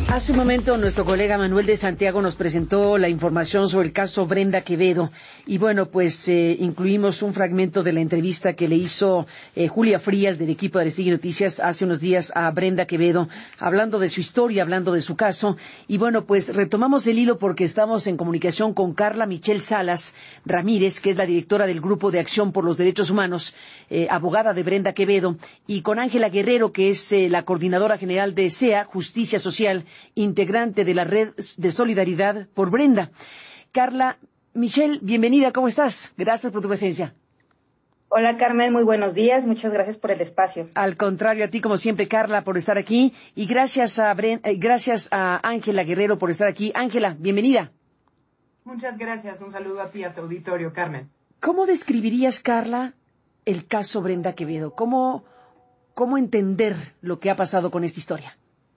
Hace un momento nuestro colega Manuel de Santiago nos presentó la información sobre el caso Brenda Quevedo y bueno, pues incluimos un fragmento de la entrevista que le hizo Julia Frías del equipo de Aristegui Noticias hace unos días a Brenda Quevedo, hablando de su historia, hablando de su caso y bueno, pues retomamos el hilo porque estamos en comunicación con Carla Michelle Salas Ramírez, que es la directora del Grupo de Acción por los Derechos Humanos, abogada de Brenda Quevedo, y con Ángela Guerrero, que es la coordinadora general de SEA, Justicia Social, integrante de la Red de Solidaridad por Brenda. Carla Michelle, bienvenida, ¿cómo estás? Gracias por tu presencia. Hola Carmen, muy buenos días, muchas gracias por el espacio. Al contrario, a ti como siempre, Carla, por estar aquí, y gracias a Ángela Guerrero por estar aquí. Ángela, bienvenida. Muchas gracias, un saludo a ti, a tu auditorio, Carmen. ¿Cómo describirías, Carla, el caso Brenda Quevedo? ¿Cómo entender lo que ha pasado con esta historia?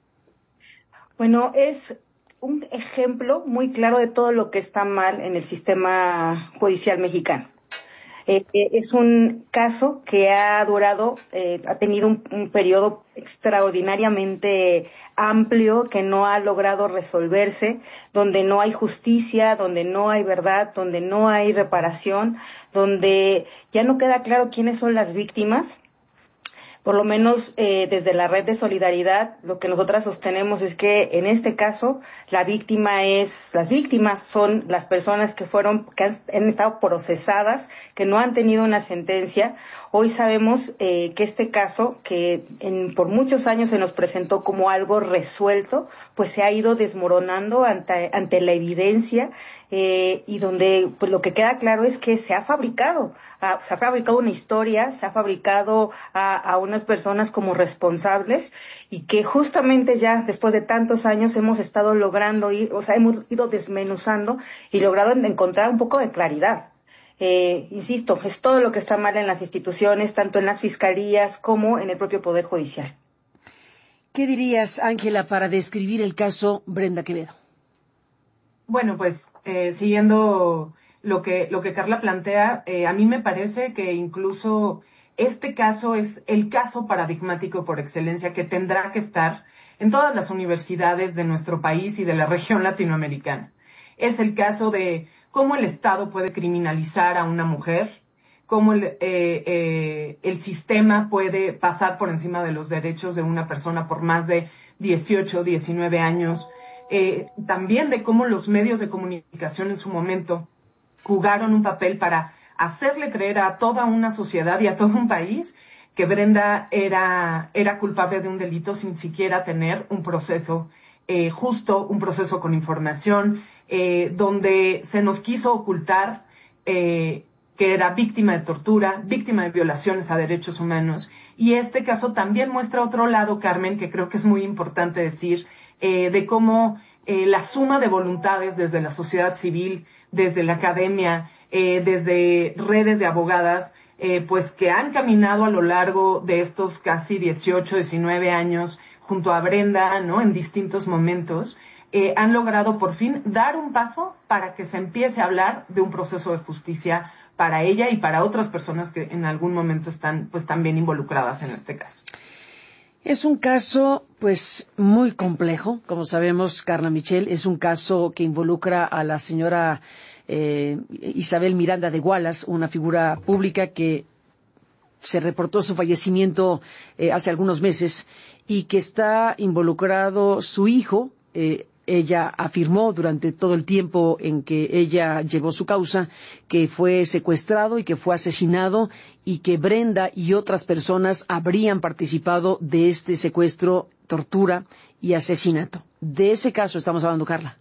Bueno, es un ejemplo muy claro de todo lo que está mal en el sistema judicial mexicano. Es un caso que ha tenido un periodo extraordinariamente amplio, que no ha logrado resolverse, donde no hay justicia, donde no hay verdad, donde no hay reparación, donde ya no queda claro quiénes son las víctimas. Por lo menos desde la Red de Solidaridad, lo que nosotras sostenemos es que en este caso las víctimas son las personas que han estado procesadas, que no han tenido una sentencia. Hoy sabemos que este caso, que por muchos años se nos presentó como algo resuelto, pues se ha ido desmoronando ante la evidencia, y donde pues lo que queda claro es que se ha fabricado una historia, se ha fabricado a unas personas como responsables, y que justamente ya después de tantos años hemos estado logrando hemos ido desmenuzando y logrado encontrar un poco de claridad. Insisto, es todo lo que está mal en las instituciones, tanto en las fiscalías como en el propio Poder Judicial. ¿Qué dirías, Ángela, para describir el caso Brenda Quevedo? Bueno, pues siguiendo lo que Carla plantea, a mí me parece que incluso este caso es el caso paradigmático por excelencia que tendrá que estar en todas las universidades de nuestro país y de la región latinoamericana. Es el caso de cómo el Estado puede criminalizar a una mujer, cómo el sistema puede pasar por encima de los derechos de una persona por más de 18, 19 años, también de cómo los medios de comunicación en su momento jugaron un papel para hacerle creer a toda una sociedad y a todo un país que Brenda era culpable de un delito sin siquiera tener un proceso justo, un proceso con información, donde se nos quiso ocultar que era víctima de tortura, víctima de violaciones a derechos humanos. Y este caso también muestra otro lado, Carmen, que creo que es muy importante decir, de cómo la suma de voluntades desde la sociedad civil, desde la academia, desde redes de abogadas, pues que han caminado a lo largo de estos casi 18, 19 años junto a Brenda, ¿no? En distintos momentos, han logrado por fin dar un paso para que se empiece a hablar de un proceso de justicia para ella y para otras personas que en algún momento están pues también involucradas en este caso. Es un caso, pues, muy complejo, como sabemos, Carla Michelle. Es un caso que involucra a la señora Isabel Miranda de Wallace, una figura pública que se reportó su fallecimiento hace algunos meses y que está involucrado su hijo. Ella afirmó durante todo el tiempo en que ella llevó su causa que fue secuestrado y que fue asesinado y que Brenda y otras personas habrían participado de este secuestro, tortura y asesinato. De ese caso estamos hablando, Carla.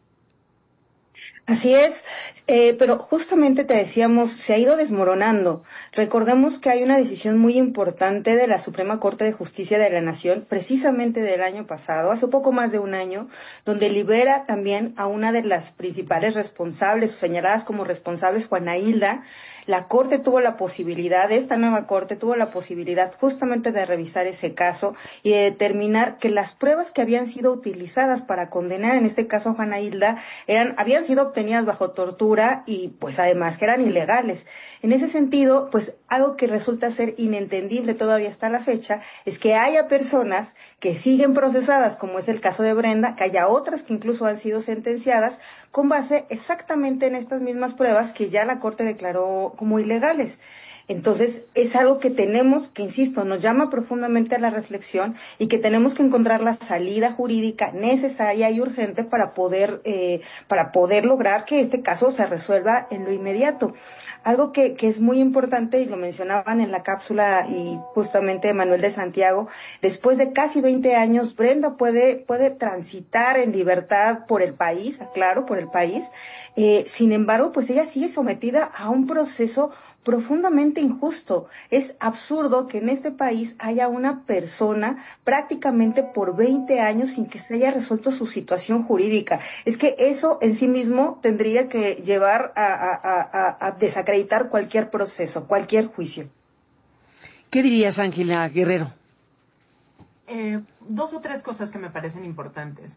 Así es, pero justamente te decíamos, se ha ido desmoronando. Recordemos que hay una decisión muy importante de la Suprema Corte de Justicia de la Nación, precisamente del año pasado, hace poco más de un año, donde libera también a una de las principales responsables, o señaladas como responsables, Juana Hilda. La Corte tuvo la posibilidad, esta nueva Corte tuvo la posibilidad justamente de revisar ese caso y de determinar que las pruebas que habían sido utilizadas para condenar, en este caso a Juana Hilda, habían sido obtenidas bajo tortura y pues además que eran ilegales. En ese sentido, pues algo que resulta ser inentendible todavía hasta la fecha es que haya personas que siguen procesadas, como es el caso de Brenda, que haya otras que incluso han sido sentenciadas con base exactamente en estas mismas pruebas que ya la Corte declaró como ilegales. Entonces, es algo que tenemos, que insisto, nos llama profundamente a la reflexión y que tenemos que encontrar la salida jurídica necesaria y urgente para poder lograr que este caso se resuelva en lo inmediato. Algo que es muy importante, y lo mencionaban en la cápsula y justamente Manuel de Santiago, después de casi 20 años, Brenda puede transitar en libertad por el país, aclaro, por el país. Sin embargo, pues ella sigue sometida a un proceso profundamente injusto. Es absurdo que en este país haya una persona prácticamente por 20 años sin que se haya resuelto su situación jurídica. Es que eso en sí mismo tendría que llevar a desacreditar cualquier proceso, cualquier juicio. ¿Qué dirías, Ángela Guerrero? 2 o 3 cosas que me parecen importantes.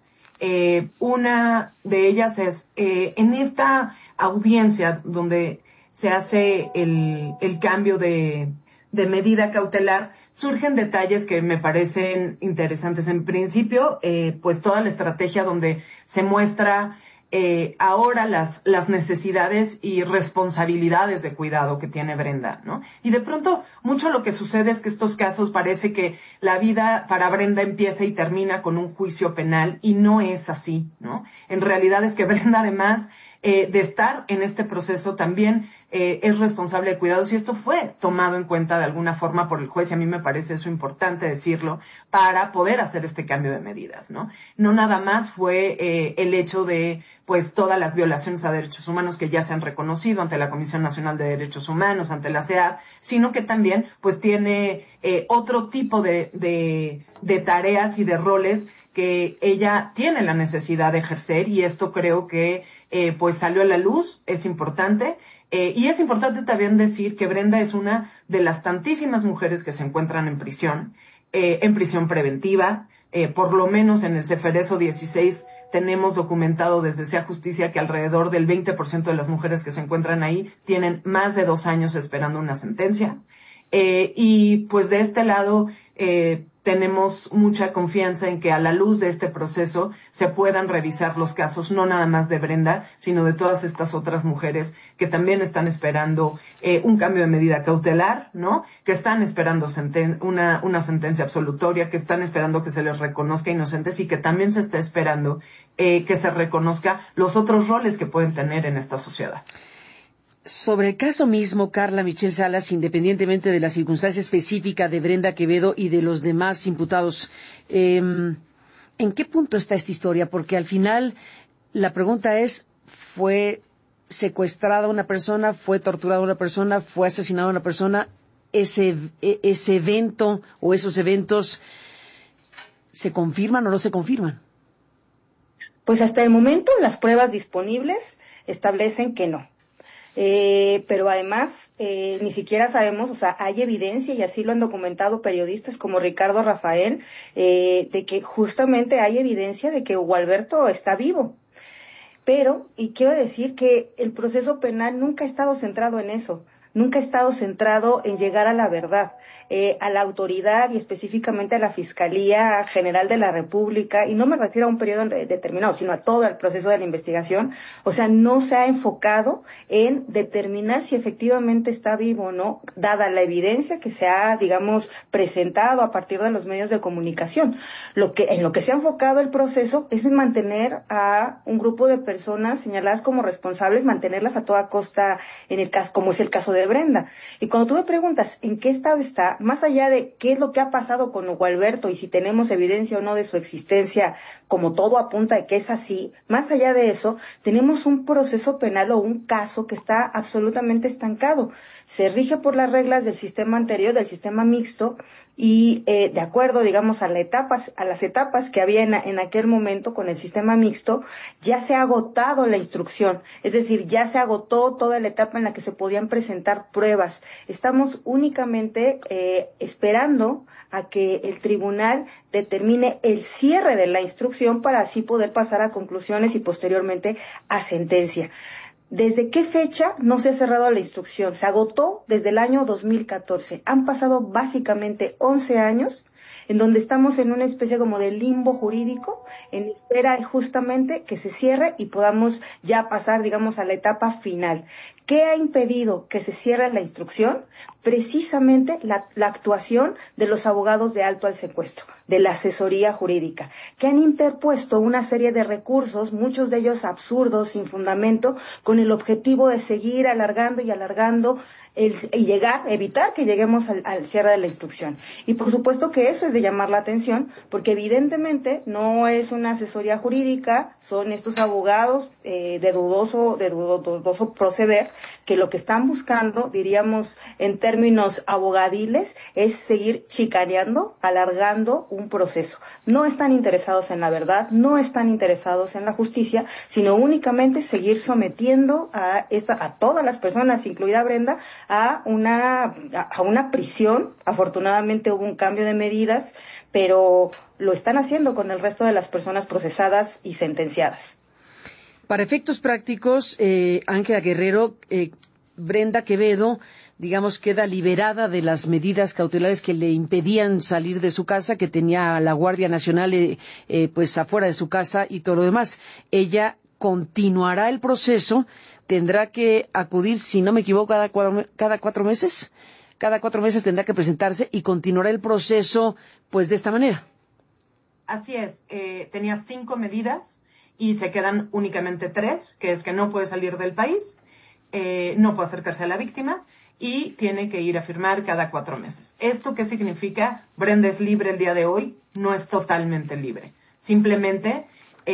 Una de ellas es, en esta audiencia donde se hace el cambio de medida cautelar, surgen detalles que me parecen interesantes. En principio, pues toda la estrategia donde se muestra ahora las necesidades y responsabilidades de cuidado que tiene Brenda, ¿no? Y de pronto, mucho lo que sucede es que estos casos parece que la vida para Brenda empieza y termina con un juicio penal, y no es así, ¿no? En realidad es que Brenda, además de estar en este proceso, también es responsable de cuidados, y esto fue tomado en cuenta de alguna forma por el juez, y a mí me parece eso importante decirlo, para poder hacer este cambio de medidas, ¿no? No nada más fue el hecho de, pues, todas las violaciones a derechos humanos que ya se han reconocido ante la Comisión Nacional de Derechos Humanos, ante la CEDAW, sino que también, pues, tiene otro tipo de tareas y de roles que ella tiene la necesidad de ejercer, y esto creo que pues salió a la luz, es importante. Y es importante también decir que Brenda es una de las tantísimas mujeres que se encuentran en prisión preventiva. Por lo menos en el Ceferezo 16 tenemos documentado desde Sea Justicia que alrededor del 20% de las mujeres que se encuentran ahí tienen más de 2 años esperando una sentencia. Y pues de este lado tenemos mucha confianza en que a la luz de este proceso se puedan revisar los casos, no nada más de Brenda, sino de todas estas otras mujeres que también están esperando un cambio de medida cautelar, ¿no? Que están esperando una sentencia absolutoria, que están esperando que se les reconozca inocentes, y que también se está esperando que se reconozca los otros roles que pueden tener en esta sociedad. Sobre el caso mismo, Carla Michelle Salas, independientemente de la circunstancia específica de Brenda Quevedo y de los demás imputados, ¿en qué punto está esta historia? Porque al final la pregunta es, ¿fue secuestrada una persona, fue torturada una persona, fue asesinada una persona? ¿Ese evento o esos eventos se confirman o no se confirman? Pues hasta el momento las pruebas disponibles establecen que no. Pero además ni siquiera sabemos, o sea, hay evidencia, y así lo han documentado periodistas como Ricardo Rafael, de que justamente hay evidencia de que Hugo Alberto está vivo. Pero, y quiero decir que el proceso penal nunca ha estado centrado en eso, nunca ha estado centrado en llegar a la verdad. A la autoridad y específicamente a la Fiscalía General de la República, y no me refiero a un periodo determinado, sino a todo el proceso de la investigación, o sea, no se ha enfocado en determinar si efectivamente está vivo o no, dada la evidencia que se ha, digamos, presentado a partir de los medios de comunicación. En lo que se ha enfocado el proceso es en mantener a un grupo de personas señaladas como responsables, mantenerlas a toda costa, en el caso, como es el caso de Brenda. Y cuando tú me preguntas en qué estado está, más allá de qué es lo que ha pasado con Hugo Alberto y si tenemos evidencia o no de su existencia, como todo apunta de que es así, más allá de eso, tenemos un proceso penal o un caso que está absolutamente estancado. Se rige por las reglas del sistema anterior, del sistema mixto, y de acuerdo, digamos, a las etapas que había en aquel momento con el sistema mixto, ya se ha agotado la instrucción, es decir, ya se agotó toda la etapa en la que se podían presentar presentar pruebas. Estamos únicamente esperando a que el tribunal determine el cierre de la instrucción para así poder pasar a conclusiones y posteriormente a sentencia. ¿Desde qué fecha no se ha cerrado la instrucción? Se agotó desde el año 2014. Han pasado básicamente 11 años en donde estamos en una especie como de limbo jurídico, en espera justamente que se cierre y podamos ya pasar, digamos, a la etapa final. ¿Qué ha impedido que se cierre la instrucción? Precisamente la actuación de los abogados de alto al secuestro, de la asesoría jurídica, que han interpuesto una serie de recursos, muchos de ellos absurdos, sin fundamento, con el objetivo de seguir alargando y alargando evitar que lleguemos al cierre de la instrucción. Y por supuesto que eso es de llamar la atención, porque evidentemente no es una asesoría jurídica, son estos abogados de dudoso proceder, que lo que están buscando, diríamos en términos abogadiles, es seguir chicaneando, alargando un proceso. No están interesados en la verdad, no están interesados en la justicia, sino únicamente seguir sometiendo a todas las personas, incluida Brenda, a una prisión. Afortunadamente hubo un cambio de medidas, pero lo están haciendo con el resto de las personas procesadas y sentenciadas. Para efectos prácticos, Ángela Guerrero, Brenda Quevedo, digamos, queda liberada de las medidas cautelares que le impedían salir de su casa, que tenía la Guardia Nacional pues afuera de su casa y todo lo demás. Ella continuará el proceso, tendrá que acudir, si no me equivoco, cada 4 meses. Cada 4 meses tendrá que presentarse y continuará el proceso, pues, de esta manera. Así es. Tenía 5 medidas y se quedan únicamente 3, que es que no puede salir del país, no puede acercarse a la víctima y tiene que ir a firmar cada 4 meses. ¿Esto qué significa? Brenda es libre el día de hoy, no es totalmente libre. Simplemente...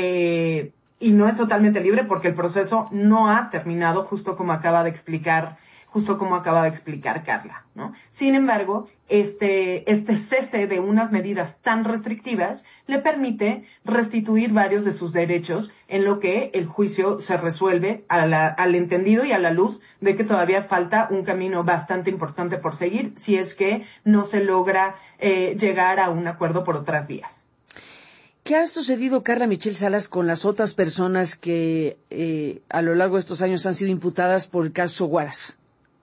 y no es totalmente libre porque el proceso no ha terminado, justo como acaba de explicar Carla, ¿no? Sin embargo, este cese de unas medidas tan restrictivas le permite restituir varios de sus derechos en lo que el juicio se resuelve al entendido y a la luz de que todavía falta un camino bastante importante por seguir si es que no se logra llegar a un acuerdo por otras vías. ¿Qué ha sucedido, Carla Michel Salas, con las otras personas que a lo largo de estos años han sido imputadas por el caso Huaraz?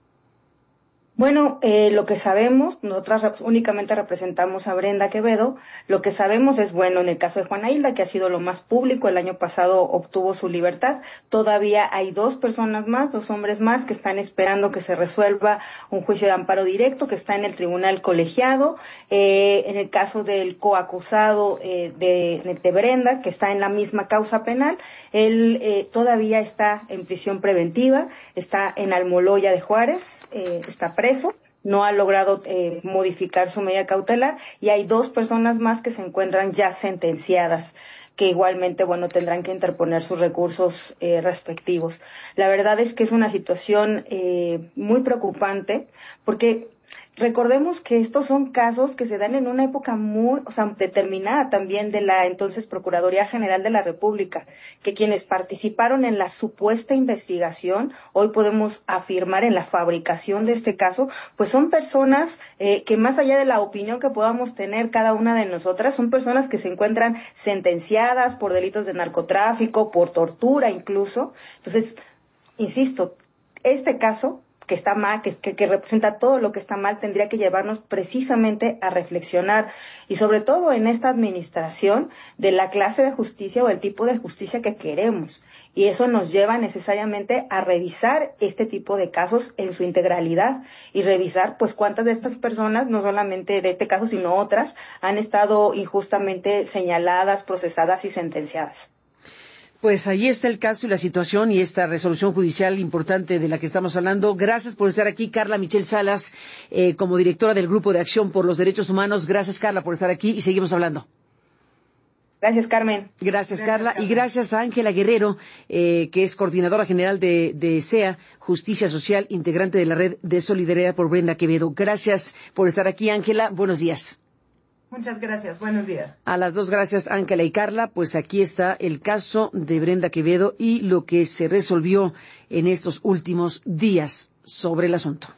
Bueno, lo que sabemos, nosotras únicamente representamos a Brenda Quevedo, lo que sabemos es, bueno, en el caso de Juana Hilda, que ha sido lo más público, el año pasado obtuvo su libertad, todavía hay 2 personas más, 2 hombres más que están esperando que se resuelva un juicio de amparo directo que está en el tribunal colegiado, en el caso del coacusado de Brenda, que está en la misma causa penal, él todavía está en prisión preventiva, está en Almoloya de Juárez, está preso, no ha logrado modificar su medida cautelar y hay 2 personas más que se encuentran ya sentenciadas, que igualmente, bueno, tendrán que interponer sus recursos respectivos. La verdad es que es una situación muy preocupante porque recordemos que estos son casos que se dan en una época muy, determinada también de la entonces Procuraduría General de la República, que quienes participaron en la supuesta investigación, hoy podemos afirmar en la fabricación de este caso, pues son personas que más allá de la opinión que podamos tener cada una de nosotras, son personas que se encuentran sentenciadas por delitos de narcotráfico, por tortura incluso. Entonces, insisto, este caso que está mal, que representa todo lo que está mal, tendría que llevarnos precisamente a reflexionar y sobre todo en esta administración de la clase de justicia o el tipo de justicia que queremos. Y eso nos lleva necesariamente a revisar este tipo de casos en su integralidad y revisar pues cuántas de estas personas, no solamente de este caso sino otras, han estado injustamente señaladas, procesadas y sentenciadas. Pues ahí está el caso y la situación y esta resolución judicial importante de la que estamos hablando. Gracias por estar aquí, Carla Michel Salas, como directora del Grupo de Acción por los Derechos Humanos. Gracias, Carla, por estar aquí y seguimos hablando. Gracias, Carmen. Gracias, Carla. Y gracias a Ángela Guerrero, que es coordinadora general de SEA, Justicia Social, integrante de la Red de Solidaridad por Brenda Quevedo. Gracias por estar aquí, Ángela. Buenos días. Muchas gracias. Buenos días. A las dos, gracias, Ángela y Carla. Pues aquí está el caso de Brenda Quevedo y lo que se resolvió en estos últimos días sobre el asunto.